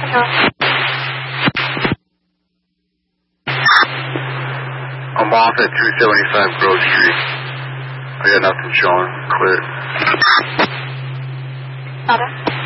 I'm off at 275 Grove Street. I got nothing showing. Clear. Other.